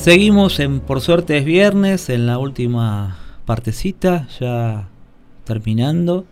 Seguimos en Por Suerte es Viernes, en la última partecita, ya terminando.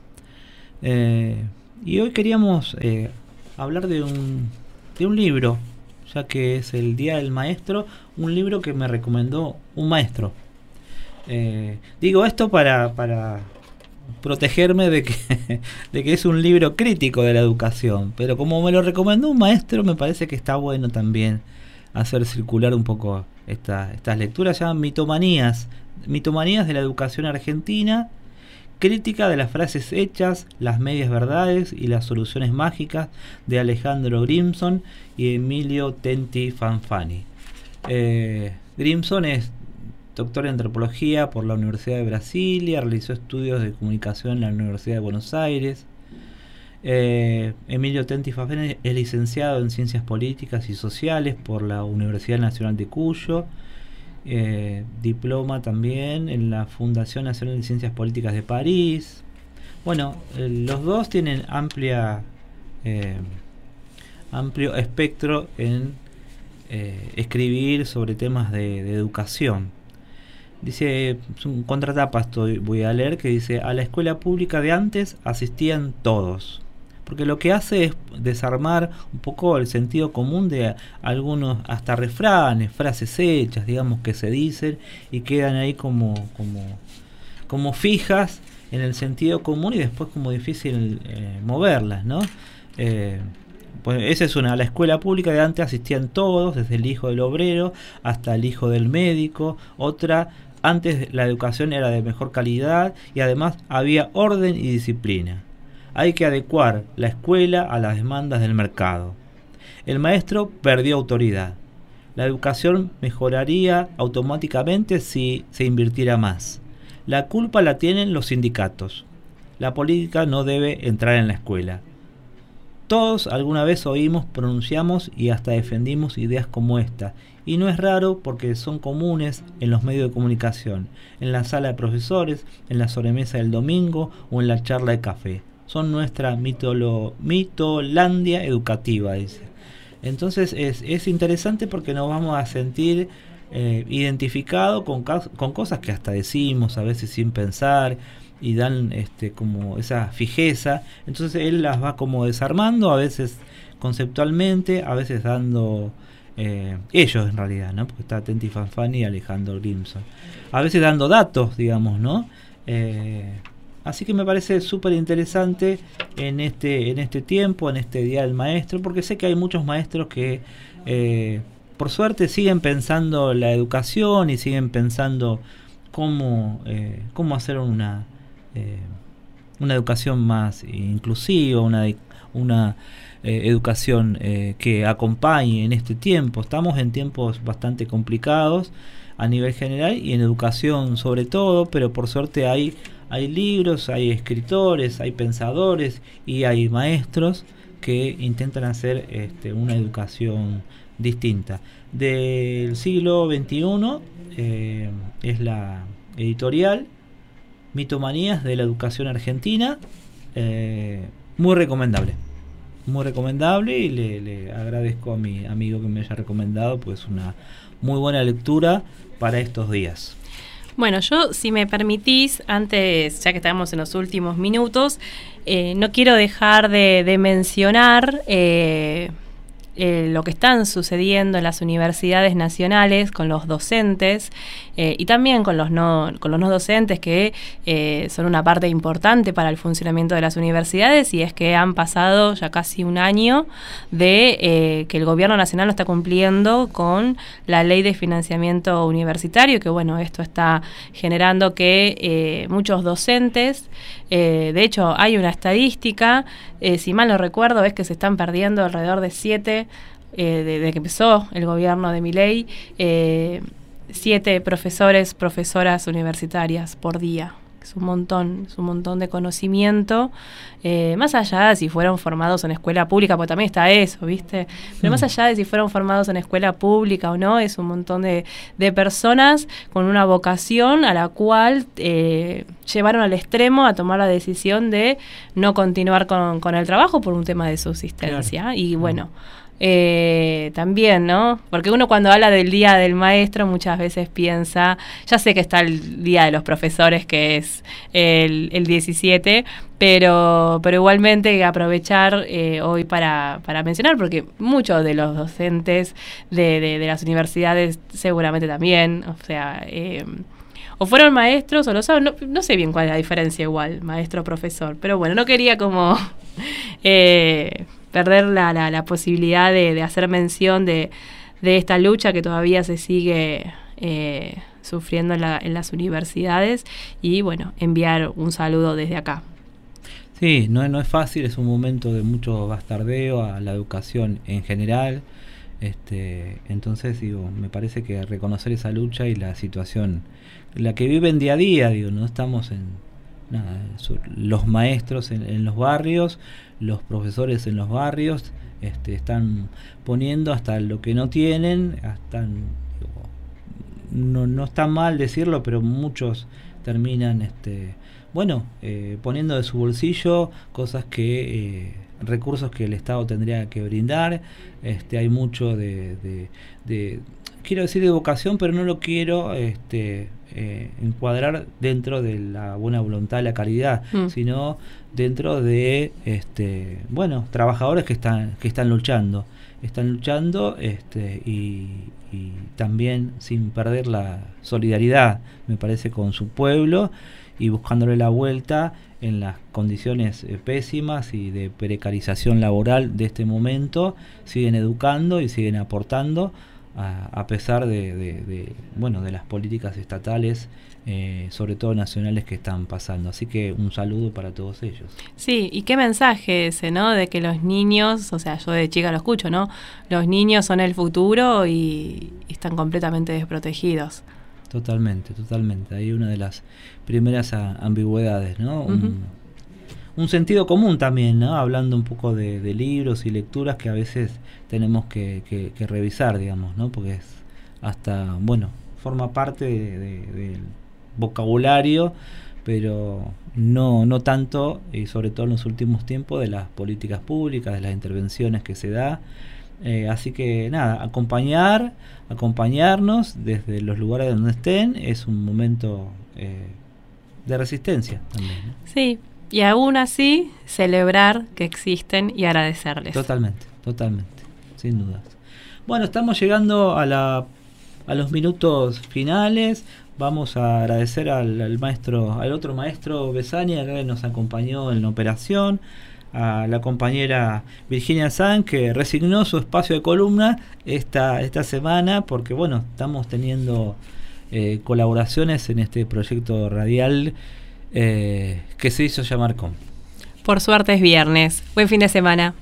Y hoy queríamos hablar de un libro, ya que es el Día del Maestro, un libro que me recomendó un maestro. Digo esto para protegerme de que es un libro crítico de la educación, pero como me lo recomendó un maestro, me parece que está bueno también hacer circular un poco estas lecturas. Se llaman Mitomanías de la educación argentina, crítica de las frases hechas, las medias verdades y las soluciones mágicas, de Alejandro Grimson y Emilio Tenti Fanfani. Grimson es doctor en antropología por la Universidad de Brasilia, realizó estudios de comunicación en la Universidad de Buenos Aires. Emilio Tenti Fanfani es licenciado en Ciencias Políticas y Sociales por la Universidad Nacional de Cuyo, diploma también en la Fundación Nacional de Ciencias Políticas de París. Bueno, los dos tienen amplio espectro en escribir sobre temas de educación. Dice, un contratapa voy a leer, que dice: a la escuela pública de antes asistían todos. Porque lo que hace es desarmar un poco el sentido común de algunos, hasta refranes, frases hechas, digamos, que se dicen y quedan ahí como fijas en el sentido común y después como difícil moverlas, ¿no? Pues esa es una. A la escuela pública de antes asistían todos, desde el hijo del obrero hasta el hijo del médico. Otra: antes la educación era de mejor calidad y además había orden y disciplina. Hay que adecuar la escuela a las demandas del mercado. El maestro perdió autoridad. La educación mejoraría automáticamente si se invirtiera más. La culpa la tienen los sindicatos. La política no debe entrar en la escuela. Todos alguna vez oímos, pronunciamos y hasta defendimos ideas como esta. Y no es raro porque son comunes en los medios de comunicación, en la sala de profesores, en la sobremesa del domingo o en la charla de café. Son nuestra mitolandia educativa, dice. Entonces es interesante porque nos vamos a sentir identificados con cosas que hasta decimos a veces sin pensar y dan como esa fijeza. Entonces él las va como desarmando, a veces conceptualmente, a veces dando ellos en realidad, ¿no? Porque está Tenti Fanfani y Alejandro Grimson, a veces dando datos, digamos, ¿no? Así que me parece súper interesante en este tiempo, en este Día del Maestro, porque sé que hay muchos maestros que por suerte siguen pensando la educación y siguen pensando cómo hacer una educación más inclusiva, una educación que acompañe en este tiempo. Estamos en tiempos bastante complicados a nivel general y en educación sobre todo, pero por suerte hay libros, hay escritores, hay pensadores y hay maestros que intentan hacer una educación distinta. Del siglo XXI es la editorial Mitomanías de la educación argentina, muy recomendable y le agradezco a mi amigo que me haya recomendado, pues una muy buena lectura para estos días. Bueno, yo, si me permitís, antes, ya que estamos en los últimos minutos, no quiero dejar de mencionar lo que están sucediendo en las universidades nacionales con los docentes y también con los no docentes, que son una parte importante para el funcionamiento de las universidades, y es que han pasado ya casi un año de que el gobierno nacional no está cumpliendo con la ley de financiamiento universitario, que bueno, esto está generando que muchos docentes, de hecho hay una estadística, si mal no recuerdo, es que se están perdiendo alrededor de 7, desde que empezó el gobierno de Milei, 7 profesoras universitarias por día. Es un montón de conocimiento, más allá de si fueron formados en escuela pública, porque también está eso, ¿viste? Pero más allá de si fueron formados en escuela pública o no, es un montón de personas con una vocación a la cual llevaron al extremo a tomar la decisión de no continuar con el trabajo por un tema de subsistencia. Claro. Y bueno, también, ¿no? Porque uno cuando habla del Día del Maestro muchas veces piensa, ya sé que está el Día de los Profesores, que es el 17, pero igualmente aprovechar hoy para mencionar, porque muchos de los docentes de las universidades seguramente también, o sea, o fueron maestros o lo saben, no sé bien cuál es la diferencia igual, maestro-profesor, pero bueno, no quería como perder la posibilidad de hacer mención de esta lucha que todavía se sigue sufriendo en las universidades y bueno, enviar un saludo desde acá. Sí, no es fácil, es un momento de mucho bastardeo a la educación en general. Entonces digo, me parece que reconocer esa lucha y la situación, la que viven día a día, digo, no estamos en nada, los maestros en los barrios, los profesores en los barrios, están poniendo hasta lo que no tienen, no está mal decirlo, pero muchos terminan poniendo de su bolsillo cosas que recursos que el Estado tendría que brindar. Hay mucho de quiero decir de vocación, pero no lo quiero encuadrar dentro de la buena voluntad de la caridad, sino dentro de trabajadores que están luchando y también sin perder la solidaridad, me parece, con su pueblo y buscándole la vuelta en las condiciones pésimas y de precarización laboral de este momento. Siguen educando y siguen aportando a pesar de las políticas estatales, sobre todo nacionales, que están pasando. Así que un saludo para todos ellos. Sí, y qué mensaje ese, ¿no? De que los niños, o sea, yo de chica lo escucho, ¿no? Los niños son el futuro y están completamente desprotegidos. Totalmente. Hay una de las primeras ambigüedades, ¿no? Uh-huh. Un sentido común también, ¿no? Hablando un poco de libros y lecturas que a veces tenemos que revisar, digamos, ¿no? Porque es hasta, forma parte del vocabulario, pero no tanto, y sobre todo en los últimos tiempos, de las políticas públicas, de las intervenciones que se da. Así que nada, acompañarnos desde los lugares donde estén es un momento de resistencia también, ¿no? Sí, y aún así celebrar que existen y agradecerles. Totalmente, sin dudas. Bueno, estamos llegando a los minutos finales. Vamos a agradecer al otro maestro Besania, que nos acompañó en la operación, a la compañera Virginia San, que resignó su espacio de columna esta semana, porque estamos teniendo colaboraciones en este proyecto radial que se hizo llamar COM. Por suerte es viernes. Buen fin de semana.